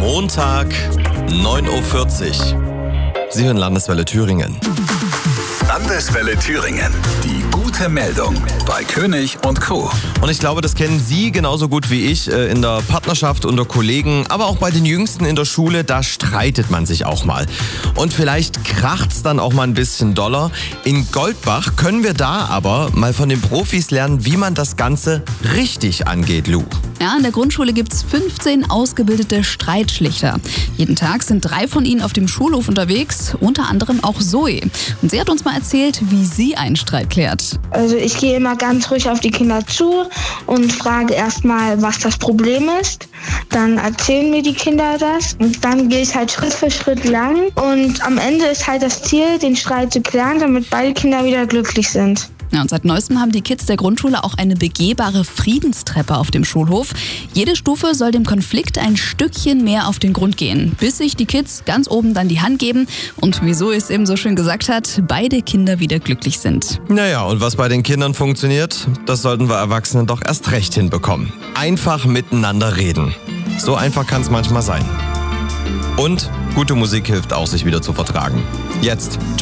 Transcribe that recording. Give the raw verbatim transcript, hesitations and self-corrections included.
Montag, neun Uhr vierzig. Sie hören Landeswelle Thüringen. Landeswelle Thüringen. Die gute Meldung bei König und Co. Und ich glaube, das kennen Sie genauso gut wie ich äh, in der Partnerschaft, unter Kollegen, aber auch bei den Jüngsten in der Schule, da streitet man sich auch mal. Und vielleicht kracht's dann auch mal ein bisschen doller. In Goldbach können wir da aber mal von den Profis lernen, wie man das Ganze richtig angeht, Lou. Ja, in der Grundschule gibt's fünfzehn ausgebildete Streitschlichter. Jeden Tag sind drei von ihnen auf dem Schulhof unterwegs, unter anderem auch Zoe. Und sie hat uns mal erzählt, wie sie einen Streit klärt. Also ich gehe immer ganz ruhig auf die Kinder zu und frage erstmal, was das Problem ist. Dann erzählen mir die Kinder das und dann gehe ich halt Schritt für Schritt lang. Und am Ende ist halt das Ziel, den Streit zu klären, damit beide Kinder wieder glücklich sind. Ja, und seit neuestem haben die Kids der Grundschule auch eine begehbare Friedenstreppe auf dem Schulhof. Jede Stufe soll dem Konflikt ein Stückchen mehr auf den Grund gehen, bis sich die Kids ganz oben dann die Hand geben und, wie Zoe es eben so schön gesagt hat, beide Kinder wieder glücklich sind. Naja, und was bei den Kindern funktioniert, das sollten wir Erwachsenen doch erst recht hinbekommen. Einfach miteinander reden. So einfach kann es manchmal sein. Und gute Musik hilft auch, sich wieder zu vertragen. Jetzt